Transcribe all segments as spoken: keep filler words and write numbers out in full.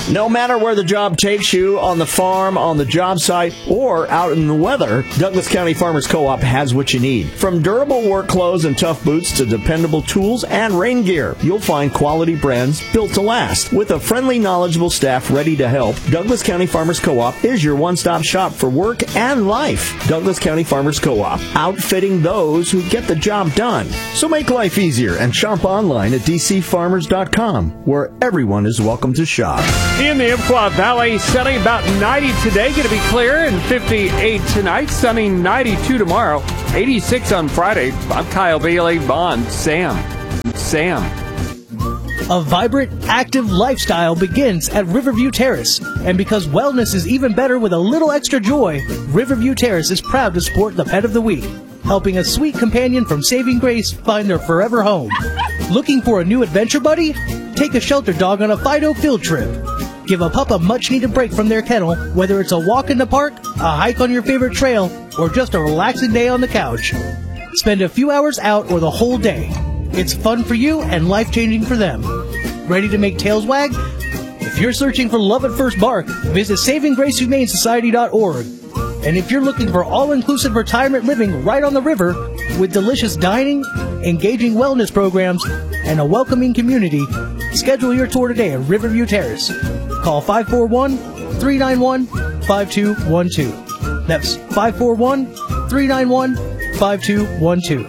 No matter where the job takes you, on the farm, on the job site, or out in the weather, Douglas County Farmers Co-op has what you need. From durable work clothes and tough boots to dependable tools and rain gear, you'll find quality brands built to last. With a friendly, knowledgeable staff ready to help, Douglas County Farmers Co-op is your one-stop shop for work and life. Douglas County Farmers Co-op, outfitting those who get the job done. So make life easier and shop online at d c farmers dot com, where everyone is welcome to shop. In the Umpqua Valley, sunny, about ninety today, going to be clear, and fifty-eight tonight, sunny, ninety-two tomorrow, eighty-six on Friday. I'm Kyle Bailey, Bond, Sam, Sam. A vibrant, active lifestyle begins at Riverview Terrace. And because wellness is even better with a little extra joy, Riverview Terrace is proud to support the Pet of the Week, helping a sweet companion from Saving Grace find their forever home. Looking for a new adventure buddy? Take a shelter dog on a Fido field trip. Give a pup a much-needed break from their kennel, whether it's a walk in the park, a hike on your favorite trail, or just a relaxing day on the couch. Spend a few hours out or the whole day. It's fun for you and life-changing for them. Ready to make tails wag? If you're searching for love at first bark, visit saving grace humane society dot org. And if you're looking for all-inclusive retirement living right on the river, with delicious dining, engaging wellness programs, and a welcoming community, schedule your tour today at Riverview Terrace. Call five four one, three nine one, five two one two. That's five four one, three nine one, five two one two.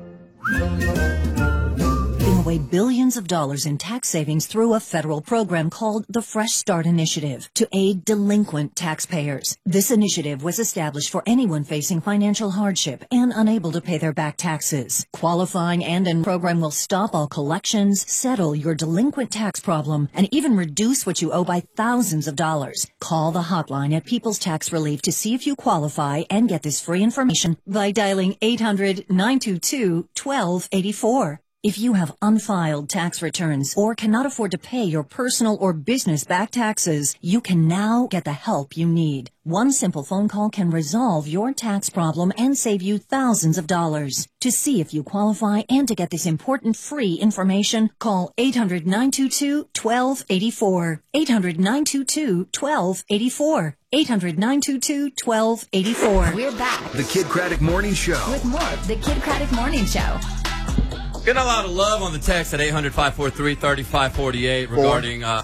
Away billions of dollars in tax savings through a federal program called the Fresh Start Initiative to aid delinquent taxpayers. This initiative was established for anyone facing financial hardship and unable to pay their back taxes. Qualifying and in program will stop all collections, settle your delinquent tax problem, and even reduce what you owe by thousands of dollars. Call the hotline at People's Tax Relief to see if you qualify and get this free information by dialing eight hundred, nine two two, one two eight four. If you have unfiled tax returns or cannot afford to pay your personal or business back taxes, you can now get the help you need. One simple phone call can resolve your tax problem and save you thousands of dollars. To see if you qualify and to get this important free information, call eight hundred, nine two two, one two eight four. eight hundred, nine two two, one two eight four. eight hundred, nine two two, one two eight four. We're back. The Kid Craddock Morning Show. With more of the Kid Craddock Morning Show. Getting a lot of love on the text at eight hundred, five four three, three five four eight regarding uh,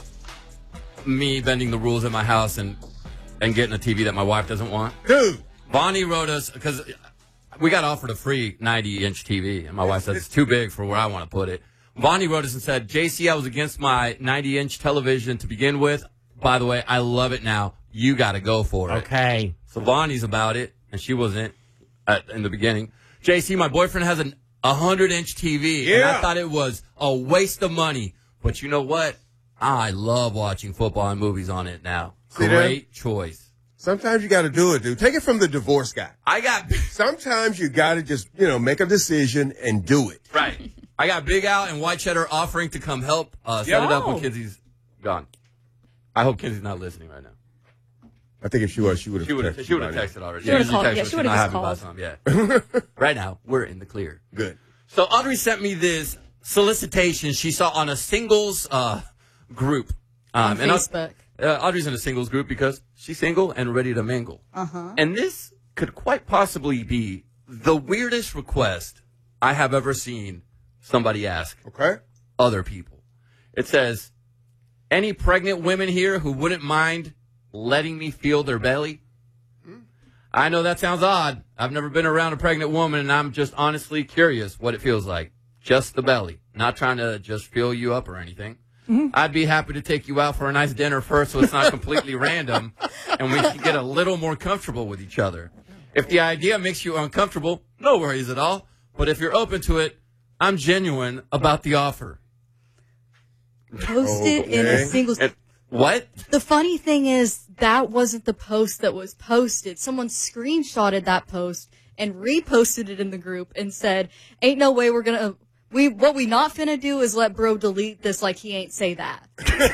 me bending the rules at my house and and getting a T V that my wife doesn't want. Dude. Bonnie wrote us, because we got offered a free ninety-inch T V, and my wife says it's too big for where I want to put it. Bonnie wrote us and said, J C, I was against my ninety-inch television to begin with. By the way, I love it now. You got to go for it. Okay. So Bonnie's about it, and she wasn't at, in the beginning. J C, my boyfriend has an A hundred-inch T V, yeah. and I thought it was a waste of money. But you know what? I love watching football and movies on it now. See Great that? choice. Sometimes you got to do it, dude. Take it from the divorce guy. I got... Sometimes you got to just, you know, make a decision and do it. Right. I got Big Al and White Cheddar offering to come help uh, set Yo. it up when Kenzie's gone. I hope Kenzie's not listening right now. I think if she was, she would have She would have texted. she would have right texted already. She would've usually called- texts yeah, when she she's would've not just happy about something. Yeah. Right now, we're in the clear. Good. So Audrey sent me this solicitation she saw on a singles uh, group. Um, On and I- Facebook. Uh, Audrey's in a singles group because she's single and ready to mingle. Uh-huh. And this could quite possibly be the weirdest request I have ever seen somebody ask Okay. other people. It says, any pregnant women here who wouldn't mind letting me feel their belly? I know that sounds odd. I've never been around a pregnant woman, and I'm just honestly curious what it feels like. Just the belly. Not trying to just fill you up or anything. Mm-hmm. I'd be happy to take you out for a nice dinner first so it's not completely random, and we can get a little more comfortable with each other. If the idea makes you uncomfortable, no worries at all. But if you're open to it, I'm genuine about the offer. Posted in Okay. a singles. And what? The funny thing is, that wasn't the post that was posted. Someone screenshotted that post and reposted it in the group and said, ain't no way we're gonna, we, what we not finna do is let bro delete this like he ain't say that.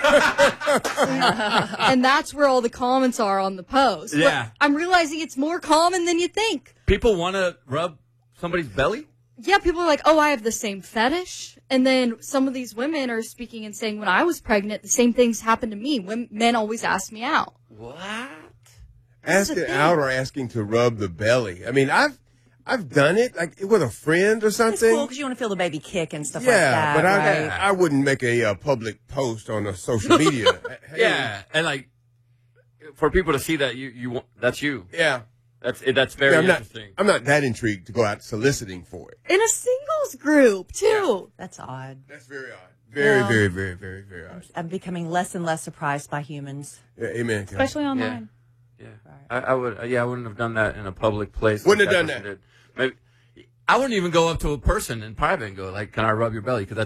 And that's where all the comments are on the post. Yeah. But I'm realizing it's more common than you think. People want to rub somebody's belly? yeah, people are like, oh, I have the same fetish. And then some of these women are speaking and saying, when I was pregnant, the same things happened to me. When men always ask me out. What? Asking out or asking to rub the belly. I mean, I've I've done it like with a friend or It's something. cool because you want to feel the baby kick and stuff yeah, like that. but I right? I wouldn't make a uh, public post on a social media. Hey, Yeah, and like for people to see that you you want that's you. yeah. That's that's very Yeah, I'm not. interesting. I'm not that intrigued to go out soliciting for it. In a singles group, too. That's odd. That's very odd. Very, Yeah. very, very, very, very odd. I'm becoming less and less surprised by humans. Yeah, amen. Kelly. Especially online. Yeah, I, I would. Yeah, I wouldn't have done that in a public place. Wouldn't like have done person that. did. Maybe I wouldn't even go up to a person in private and go like, "Can I rub your belly?" Because